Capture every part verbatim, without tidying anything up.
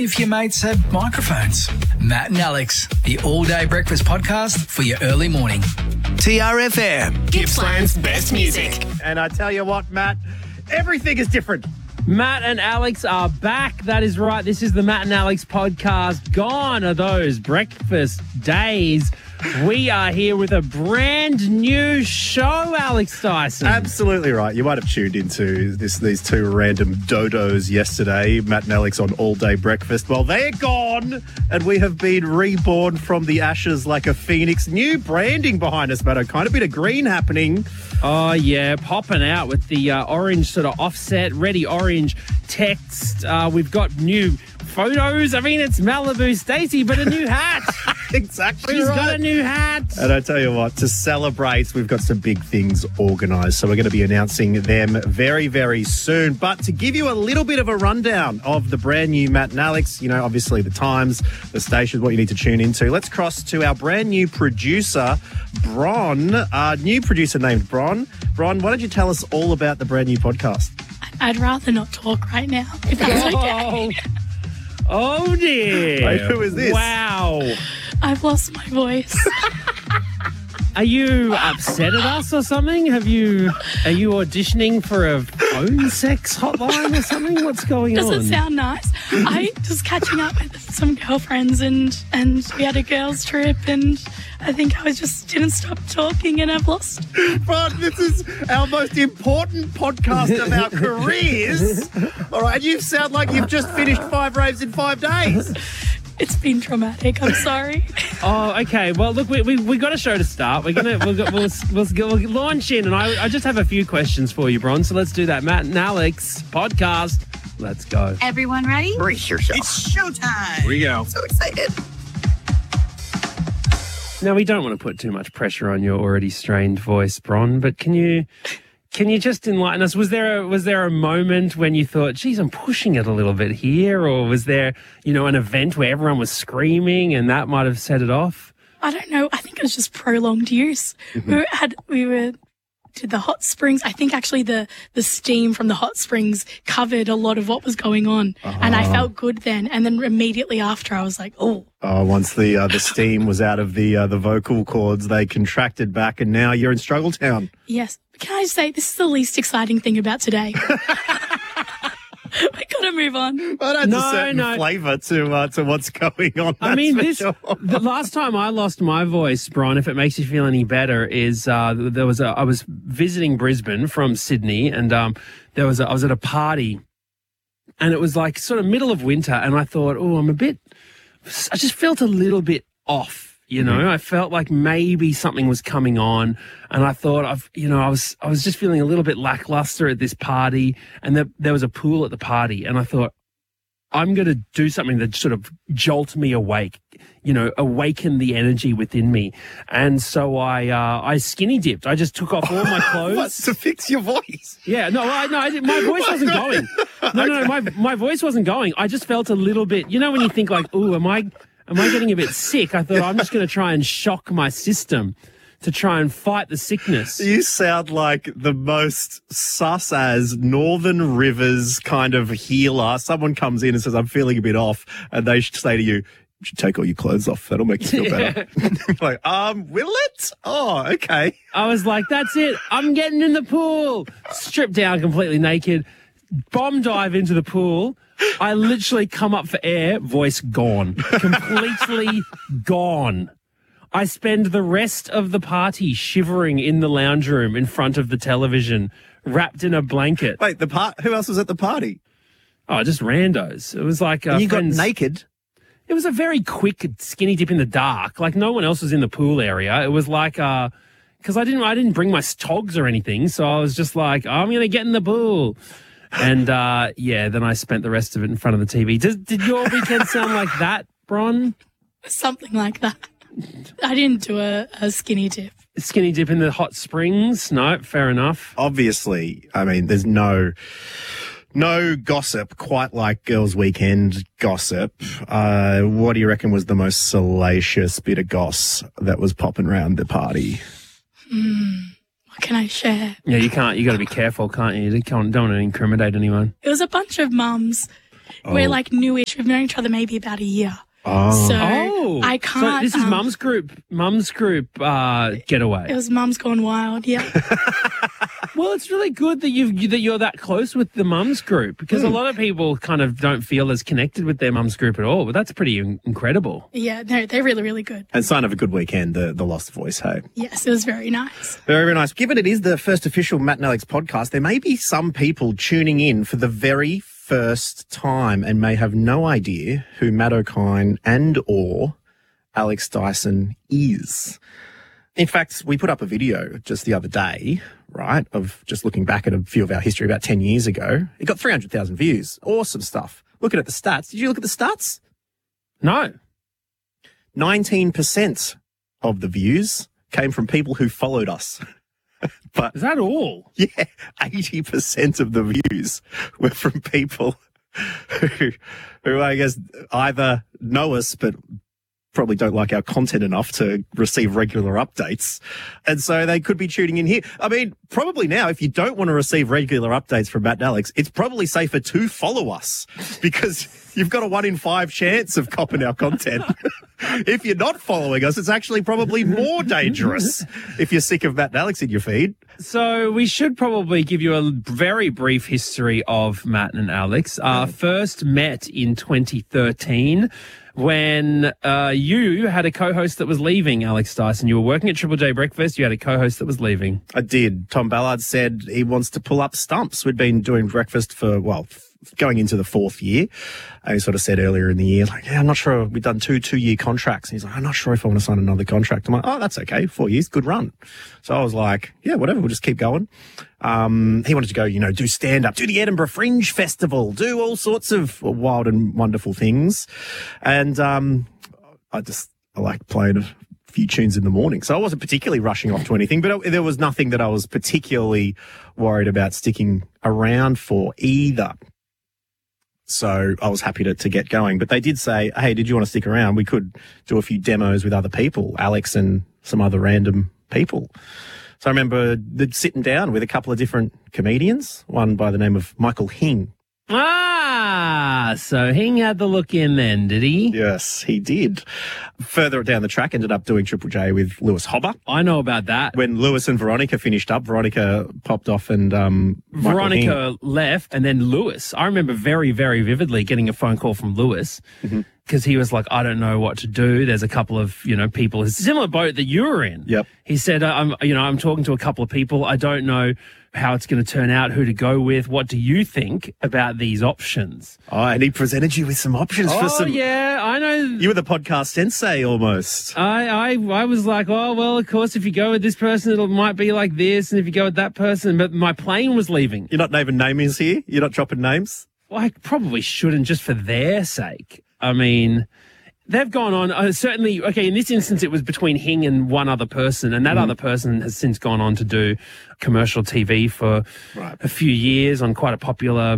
If your mates have microphones. Matt and Alex, the all-day breakfast podcast for your early morning. T R F M. Gippsland's best music. And I tell you what, Matt, everything is different. Matt and Alex are back. That is right. This is the Matt and Alex podcast. Gone are those breakfast days. We are here with a brand new show, Alex Dyson. Absolutely right. You might have tuned into this these two random dodos yesterday, Matt and Alex on All Day Breakfast. Well, they're gone, and we have been reborn from the ashes like a phoenix. New branding behind us, Matt. A kind of bit of green happening. Oh, yeah, popping out with the uh, orange sort of offset, ready orange text. Uh, we've got new photos. I mean, it's Malibu Stacey, but a new hat. Exactly She's right. got a new hat. And I tell you what, to celebrate, we've got some big things organised. So we're going to be announcing them very, very soon. But to give you a little bit of a rundown of the brand new Matt and Alex, you know, obviously the times, the station, what you need to tune into. Let's cross to our brand new producer, Bron. Uh, new producer named Bron. Bron, why don't you tell us all about the brand new podcast? I'd rather not talk right now, if that's okay. Oh, dear. Wait, who is this? Wow. I've lost my voice. Are you upset at us or something? Have you, are you auditioning for a phone sex hotline or something? What's going Does on? it sound nice? I was catching up with some girlfriends and, and we had a girls' trip and I think I was just didn't stop talking and I've lost. Bron, this is our most important podcast of our careers. All right, you sound like you've just finished five raves in five days. It's been traumatic. I'm sorry. Oh, okay. Well, look, we we, we got a show to start. We're gonna we'll, we'll, we'll, we'll launch in, and I I just have a few questions for you, Bron. So let's do that. Matt and Alex podcast. Let's go. Everyone ready? Brace yourself. It's showtime. Here we go. So excited. Now, we don't want to put too much pressure on your already strained voice, Bron, but can you can you just enlighten us? Was there a, was there a moment when you thought, geez, I'm pushing it a little bit here? Or was there, you know, an event where everyone was screaming and that might have set it off? I don't know. I think it was just prolonged use. Mm-hmm. We were, had we were did the hot springs. I think actually the the steam from the hot springs covered a lot of what was going on, uh-huh. and I felt good then. And then immediately after, I was like, oh. Oh, once the uh, the steam was out of the uh, the vocal cords, they contracted back, and now you're in Struggle Town. Yes. Can I say this is the least exciting thing about today? We gotta move on. But that's No, a certain no. flavour to uh, to what's going on. I that's mean, for this sure. the last time I lost my voice, Bron, if it makes you feel any better, is uh, there was a I was visiting Brisbane from Sydney, and um, there was a, I was at a party, and it was like sort of middle of winter, and I thought, oh, I'm a bit, I just felt a little bit off. You know, mm-hmm. I felt like maybe something was coming on, and I thought, I've, you know, I was, I was just feeling a little bit lackluster at this party, and there, there was a pool at the party, and I thought, I'm going to do something that sort of jolt me awake, you know, awaken the energy within me, and so I, uh, I skinny dipped. I just took off all my clothes. What, to fix your voice? Yeah, no, I, no, I didn't, my voice wasn't going. No, no, no, my my voice wasn't going. I just felt a little bit, you know, when you think like, ooh, am I? Am I getting a bit sick? I thought I'm just going to try and shock my system to try and fight the sickness. You sound like the most sus as Northern Rivers kind of healer. Someone comes in and says, I'm feeling a bit off, and they should say to you, you should take all your clothes off. That'll make you feel better. Like, um, will it? Oh, okay. I was like, that's it. I'm getting in the pool. Stripped down completely naked. Bomb dive into the pool. I literally come up for air, voice gone. Completely gone. I spend the rest of the party shivering in the lounge room in front of the television, wrapped in a blanket. Wait, the part. Who else was at the party? Oh, just randos. It was like uh, And you friends. got naked? It was a very quick skinny dip in the dark. Like no one else was in the pool area. It was like, uh, because I didn't, I didn't bring my togs or anything, so I was just like, I'm going to get in the pool. And, uh, yeah, then I spent the rest of it in front of the T V. Did, did your weekend sound like that, Bron? Something like that. I didn't do a, a skinny dip. Skinny dip in the hot springs? No, fair enough. Obviously, I mean, there's no no gossip quite like Girls' Weekend gossip. Uh, what do you reckon was the most salacious bit of goss that was popping around the party? Hmm. What can I share? Yeah, you can't, you got to be careful, can't you? You can't, don't want to incriminate anyone. It was a bunch of mums We're like newish. We've known each other maybe about a year. Oh. So Oh, I can't. So this is um, Mum's group. Mum's group uh, getaway. It was Mum's Gone Wild. Yeah. Well, it's really good that you've that you're that close with the Mums group because a lot of people kind of don't feel as connected with their Mums group at all. But that's pretty in- incredible. Yeah. No, they're really, really good. And sign of a good weekend, the, the Lost Voice, hey? Yes, it was very nice. Very, very nice. Given it is the first official Matt and Alex podcast, there may be some people tuning in for the very first time and may have no idea who Matt O'Kine and or Alex Dyson is. In fact, we put up a video just the other day, right, of just looking back at a few of our history about ten years ago. It got three hundred thousand views. Awesome stuff. Looking at the stats. Did you look at the stats? No. nineteen percent of the views came from people who followed us. But Is that all? yeah, eighty percent of the views were from people who, who I guess either know us but probably don't like our content enough to receive regular updates. And so they could be tuning in here. I mean, probably now, if you don't want to receive regular updates from Matt and Alex, it's probably safer to follow us because you've got a one in five chance of copping our content. If you're not following us, it's actually probably more dangerous if you're sick of Matt and Alex in your feed. So we should probably give you a very brief history of Matt and Alex. Uh, first met in twenty thirteen when uh, you had a co-host that was leaving, Alex Dyson. You were working at Triple J Breakfast. You had a co-host that was leaving. I did. Tom Ballard said he wants to pull up stumps. We'd been doing breakfast for, well, going into the fourth year. And he sort of said earlier in the year, like, yeah, I'm not sure. We've done two two-year contracts. And he's like, I'm not sure if I want to sign another contract. I'm like, oh, that's okay. Four years, good run. So I was like, yeah, whatever. We'll just keep going. Um, he wanted to go, you know, do stand-up, do the Edinburgh Fringe Festival, do all sorts of wild and wonderful things. And um, I just, I like playing a few tunes in the morning. So I wasn't particularly rushing off to anything, but there was nothing that I was particularly worried about sticking around for either. So I was happy to, to get going. But they did say, hey, did you want to stick around? We could do a few demos with other people, Alex and some other random people. So I remember the, sitting down with a couple of different comedians, one by the name of Michael Hing. Ah, so Hing had the look in then, did he? Yes, he did. Further down the track, ended up doing Triple J with Lewis Hobber. I know about that. When Lewis and Veronica finished up, Veronica popped off and um, Michael Veronica Hing. left, and then Lewis. I remember very, very vividly getting a phone call from Lewis because he was like, I don't know what to do. There's a couple of, you know, people, it's a similar boat that you were in. Yep. He said, I'm, you know, I'm talking to a couple of people. I don't know how it's going to turn out, who to go with. What do you think about these options? Oh, and he presented you with some options for Oh, some. yeah, I know. You were the podcast sensei almost. I, I I was like, oh, well, of course, if you go with this person, it might be like this. And if you go with that person, but my plane was leaving. You're not naming names here? You're not dropping names? Well, I probably shouldn't just for their sake. I mean, they've gone on, uh, certainly, okay, in this instance, it was between Hing and one other person, and that other person has since gone on to do commercial T V for Right. a few years on quite a popular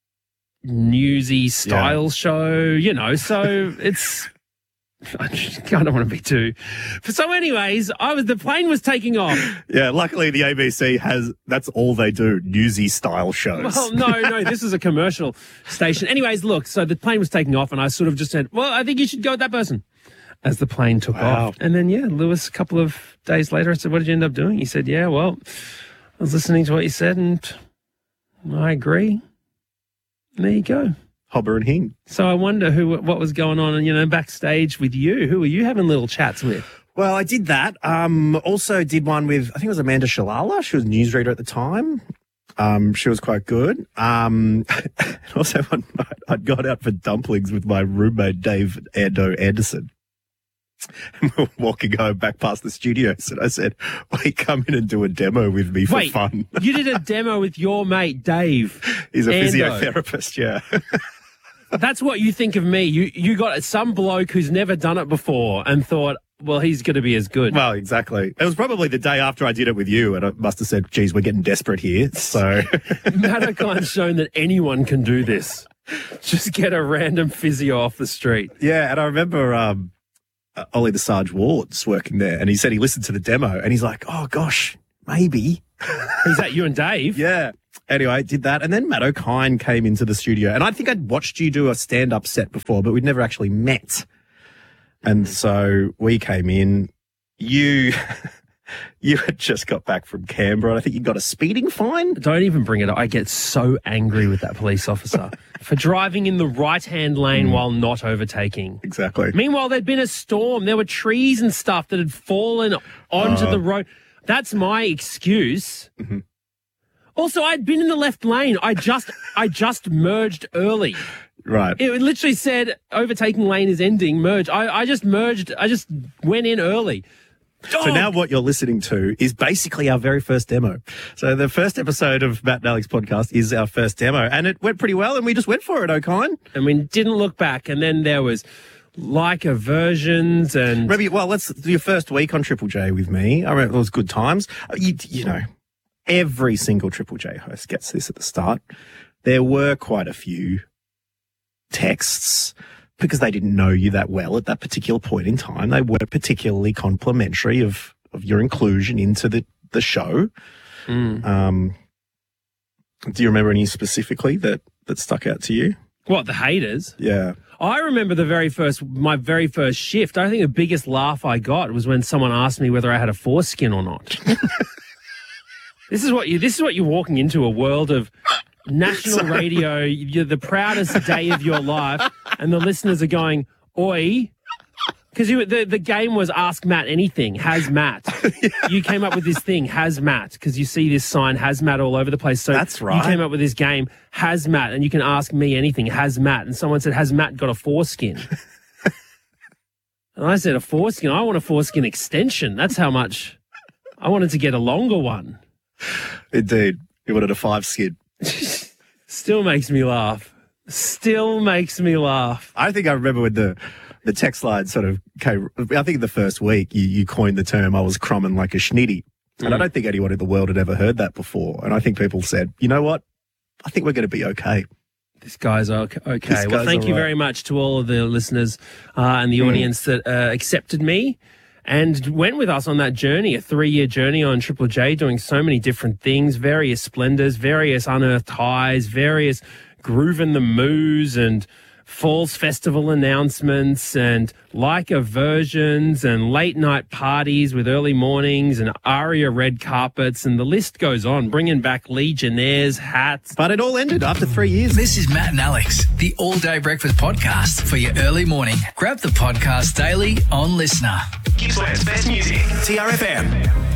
newsy style Yeah. show, you know, so it's... I don't want to be too. So, anyways, I was the plane was taking off. Yeah, luckily the A B C has, that's all they do, newsy style shows. Well, no, no, this is a commercial station. Anyways, look, so the plane was taking off, and I sort of just said, well, I think you should go with that person as the plane took Wow. off. And then, yeah, Lewis, a couple of days later, I said, what did you end up doing? He said, yeah, well, I was listening to what you said, and I agree. And there you go. Hobber and Hing. So I wonder who, what was going on, you know, backstage with you. Who were you having little chats with? Well, I did that. Um, also did one with, I think it was Amanda Shalala. She was a newsreader at the time. Um, she was quite good. Um, also one night I'd gone out for dumplings with my roommate, Dave Ando Anderson. And we were walking home back past the studios, and I said, wait, come in and do a demo with me for Wait, fun. you did a demo with your mate, Dave. He's a Ando. physiotherapist, yeah. That's what you think of me. You you got some bloke who's never done it before and thought, well, he's going to be as good. Well, exactly. It was probably the day after I did it with you, and I must have said, geez, we're getting desperate here. So Matt O'Kine's shown that anyone can do this. Just get a random physio off the street. yeah, and I remember um, uh, Ollie the Sarge Ward's working there, and he said he listened to the demo, and he's like, oh, gosh, maybe. Is that you and Dave? Yeah. Anyway, did that. And then Matt O'Kine came into the studio. And I think I'd watched you do a stand-up set before, but we'd never actually met. And so we came in. You... You had just got back from Canberra. I think you got a speeding fine. Don't even bring it up. I get so angry with that police officer for driving in the right-hand lane mm. while not overtaking. Exactly. Meanwhile, there'd been a storm. There were trees and stuff that had fallen onto uh, the road. That's my excuse. Mm-hmm. Also, I'd been in the left lane. I just, I just merged early. Right. It literally said overtaking lane is ending, merge. I, I just merged. I just went in early. So oh. now what you're listening to is basically our very first demo. So the first episode of Matt and Alex podcast is our first demo, and it went pretty well, and we just went for it, O'Kine. And we didn't look back, and then there was Leica versions and... Maybe, well, let's do your first week on Triple J with me. I remember it was good times. You, you know, every single Triple J host gets this at the start. There were quite a few texts because they didn't know you that well at that particular point in time. They weren't particularly complimentary of, of your inclusion into the, the show. Mm. Um, do you remember any specifically that, that stuck out to you? What, the haters? Yeah. I remember the very first, my very first shift. I think the biggest laugh I got was when someone asked me whether I had a foreskin or not. This is what you, this is what you're walking into, a world of national Sorry. radio. You're the proudest day of your life, and the listeners are going, oi. Because the, the game was Ask Matt Anything, Has Matt. Yeah. You came up with this thing, Has Matt, because you see this sign, Has Matt, all over the place. So that's right. You came up with this game, Has Matt, and you can ask me anything, Has Matt. And someone said, Has Matt got a foreskin? And I said, a foreskin? I want a foreskin extension. That's how much I wanted to get a longer one. Indeed. You wanted a five skin. Still makes me laugh. Still makes me laugh. I think I remember when the the text line sort of came. I think the first week you, you coined the term, I was crumbing like a schnitty. And mm. I don't think anyone in the world had ever heard that before. And I think people said, you know what? I think we're going to be okay. This guy's okay. okay. This well, guy's thank you right. very much to all of the listeners uh, and the mm. audience that uh, accepted me and went with us on that journey, a three-year journey on Triple J, doing so many different things, various splendors, various unearthed highs, various Groovin' the Moos and Falls Festival announcements and Leica versions and late-night parties with early mornings and Aria red carpets, and the list goes on, bringing back Legionnaires, hats. But it all ended after three years. This is Matt and Alex, the all-day breakfast podcast for your early morning. Grab the podcast daily on Listener. Gippsland's best music. T R F M.